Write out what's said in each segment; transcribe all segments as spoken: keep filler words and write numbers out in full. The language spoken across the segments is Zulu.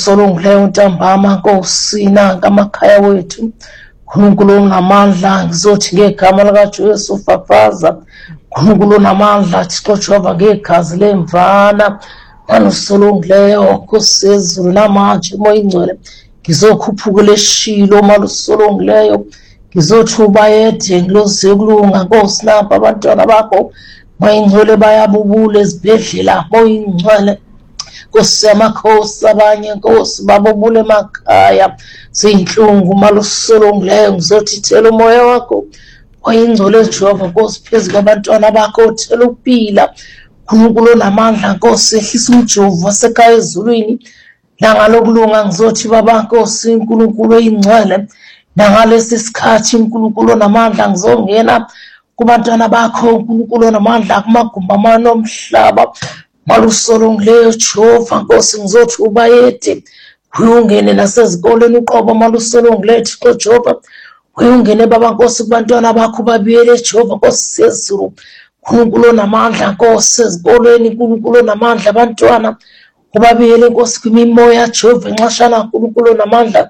Solungileyo ntambama Nkosi nanka amakhaya wethu uNkulunkulu onamandla ngizothi ngegama likaJesu fafaza uNkulunkulu onamandla Thixo Jehova ngegazi lemvana malusolungileyo Nkosi yezulu namanje moya ingcwele ngizokhuphukela eshilo malusolungileyo ngizothi ubayede ngiloze kulunga Nkosi napha abantwana bakho moya ingcwele bayabubula ezibhedlela moya ingcwele Nkosi yamakhosi abanye Nkosi babobule emakhaya zinhlungu malusolungileyo ngizothi thela umoya wakho oyingcwele Jehova Nkosi phezu kwabantwana bakho thela ukuphila uNkulunkulu onamandla Nkosi ehlisa umjovo wasekhaya ezulwini nangalokulunga ngizothi baba Nkosi uNkulunkulu oyingcwele nangalesi sikhathi uNkulunkulu onamandla ngizongena kubantwana bakho uNkulunkulu onamandla kumagumba amanye omhlaba malusolungileyo Jehova Nkosi ngizothi ubayede uyungene nasezikoleni uqobo malusolungileyo Thixo Jehova uyungene baba Nkosi kubantwana bakho babiyele Jehova Nkosi sezulu uNkulunkulu onamandla Nkosi ezikoleni uNkulunkulu onamandla abantwana kubabiyele Nkosi kwimimoya Jehova enxashana uNkulunkulu onamandla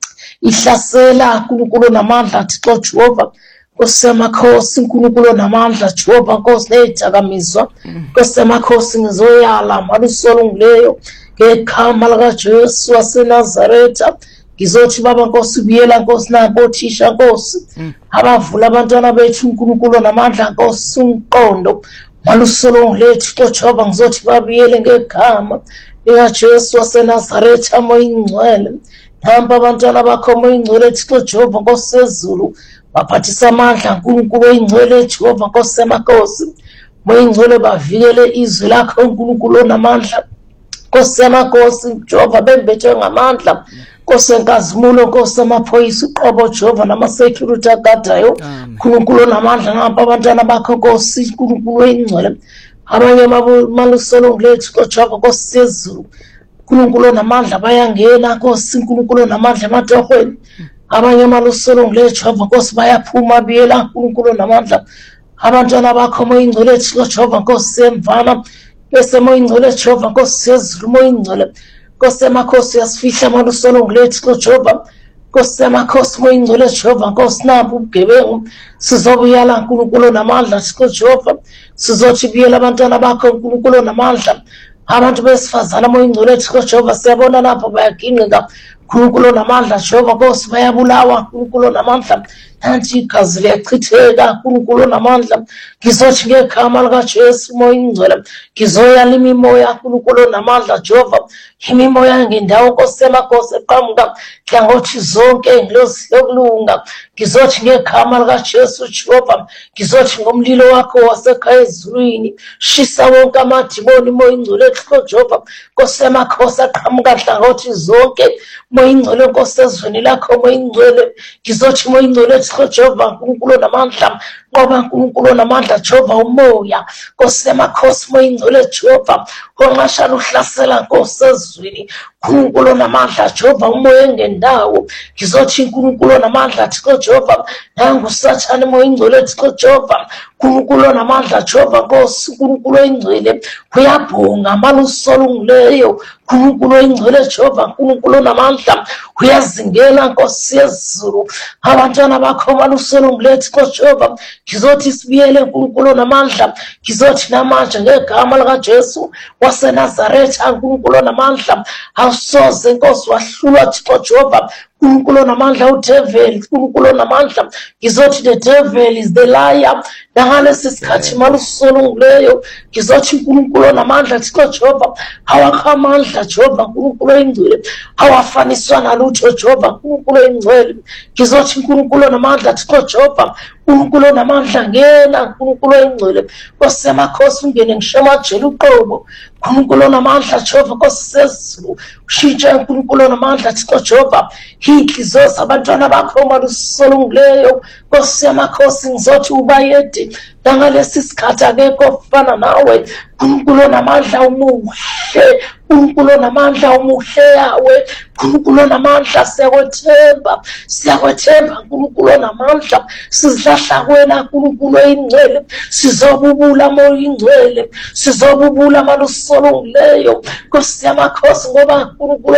ihlasela uNkulunkulu onamandla Thixo Jehova Nkosi yamakhosi uNkulunkulu onamandla Jehova Nkosi nezidakamizwa Nkosi yamakhosi ngizoyala malusolungileyo ngegama likaJesu waseNazaretha ngizothi baba Nkosi ubiyela Nkosi nabo othisha Nkosi abavula abantwana bethu uNkulunkulu onamandla Nkosi umqondo malusolungileyo Thixo Jehova ngizothi babiyele ngegama likaJesu waseNazaretha moya ingcwele namba abantwana bakho moya ingcwele Thixo Jehova Nkosi sezulu baphathisa amandla uNkulunkulu oyingcwele Jehova Nkosi yamakhosi moya ingcwele bavikele izwi lakho uNkulunkulu onamandla Nkosi yamakhosi Jehova bembethwe ngamandla Nkosi enkazimulo Nkosi amaphoyisa uqobo Jehova nama-security agadayo uNkulunkulu onamandla ngapha abantwana bakho Nkosi uNkulunkulu oyingcwele abanye malusolungileyo Thixo Jehova Nkosi sezulu uNkulunkulu onamandla bayangena Nkosi uNkulunkulu onamandla ematohweni abanye malusolungileyo Jehova Nkosi bayaphuma biyela uNkulunkulu onamandla abantwana bakho moya ingcwele Thixo Jehova Nkosi semvana bese moya ingcwele Jehova Nkosi sezulu moya ingcwele Nkosi yamakhosi yasifihla malusolungileyo Thixo Jehova Nkosi yamakhosi moya ingcwele Jehova Nkosi napho ubugebengu sizobuyala uNkulunkulu onamandla Thixo Jehova sizothi biyela abantwana bakho uNkulunkulu onamandla abantu besifazana moya ingcwele Thixo Jehova siyabona lapho bayaginqika uNkulunkulu onamandla Jehova Nkosi bayabulawa uNkulunkulu onamandla nanti igazi liyachitheka uNkulunkulu onamandla ngizothi ngegama likaJesu moya ingcwele ngizoyala imimoya uNkulunkulu onamandla Jehova imimoya ngendawo Nkosi yamakhosi eqhamuka hlangothi zonke ngilozi yokulunga ngizothi ngegama likaJesu Jehova ngizothi ngomlilo wakho wasekhaya ezulwini shisa wonke amadimoni moya ingcwele Thixo Jehova Nkosi yamakhosi aqhamuka hlangothi zonke moya ingcwele Nkosi ezweni lakho moya ingcwele ngizothi moya ingcwele Thixo Jehova uNkulunkulu onamandla ngoba uNkulunkulu onamandla Jehova umoya Nkosi yamakhosi moya ingcwele Jehova onqashana uhlasela Nkosi ezweni uNkulunkulu onamandla Jehova umoya engendawo ngizothi uNkulunkulu onamandla Thixo Jehova nangusathane moya ingcwele Thixo Jehova uNkulunkulu onamandla Jehova Nkosi uNkulunkulu oyingcwele uyabhunga malusolungileyo uNkulunkulu oyingcwele Jehova uNkulunkulu onamandla uyazingela Nkosi yezulu abantwana bakho malusolungileyo Thixo Jehova ngizothi sibiyele uNkulunkulu onamandla ngizothi namanje ngegama likaJesu waseNazaretha uNkulunkulu onamandla awusoze Nkosi wahlulwa Thixo Jehova uNkulunkulu onamandla udevil uNkulunkulu onamandla ngizothi the devil is the liar nangalesi sikhathi malusolungileyo ngizothi uNkulunkulu onamandla Thixo Jehova awakho amandla Jehova uNkulunkulu oyingcwele awafaniswa nalutho Jehova uNkulunkulu oyingcwele ngizothi uNkulunkulu onamandla Thixo Jehova uNkulunkulu onamandla ngena uNkulunkulu oyingcwele Nkosi yamakhosi ungene ngisho amajele uqobo uNkulunkulu onamandla Jehova Nkosi sezulu ushintshe uNkulunkulu onamandla Thixo Jehova inhliziyo zabantwana bakho malusolungileyo Nkosi yamakhosi ngizothi ubayede nangalesi sikhathi akekho ofana nawe uNkulunkulu onamandla umuhle uNkulunkulu onamandla umuhle yawe uNkulunkulu onamandla siyakwethemba siyakwethemba uNkulunkulu onamandla sizilahla kuwena uNkulunkulu oyingcwele sizobubula moya ingcwele sizobubula malusolungileyo Nkosi yamakhosi ngoba uNkulunkulu